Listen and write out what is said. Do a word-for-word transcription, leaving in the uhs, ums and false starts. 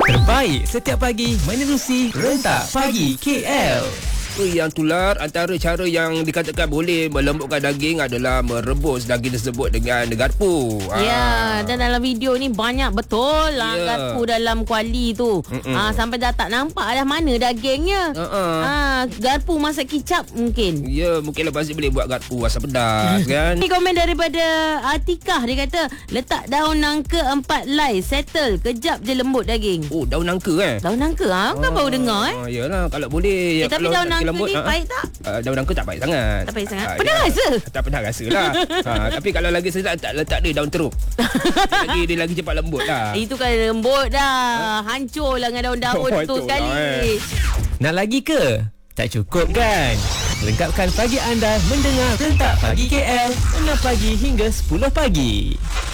Terbaik setiap pagi menerusi Rentak Pagi K L. Yang tular antara cara yang dikatakan boleh melembutkan daging adalah merebus daging tersebut dengan garpu. Ya, dan dalam video ni banyak betul lah Ya. garpu dalam kuali tu. Ah, sampai dah tak nampak dah mana dagingnya. Uh-uh. Ah, garpu masak kicap mungkin. Ya, mungkin lepas ni boleh buat garpu asam pedas kan. Ni komen daripada Atikah, dia kata letak daun nangka empat lai, settle, kejap je lembut daging. Oh, daun nangka eh. Daun nangka ah, kan baru dengar eh. Ah, yalah, kalau boleh. Eh, tapi kalau daun nak nangka lembut, ni ah, pahit tak? Uh, daun nangka tak pahit sangat. Tak pahit sangat. Ah, Pernah dia- rasa? Tak pernah rasa lah. ha, tapi kalau lagi sedap tak letak dia daun teruk. dia lagi dia lagi cepat lembut lah. Itu kan lembut dah. Hancur lah dengan daun-daun Oh, tu itulah, sekali. eh. Nak lagi ke? Tak cukup kan? Lengkapkan pagi anda mendengar Rentak Pagi K L enam pagi hingga sepuluh pagi.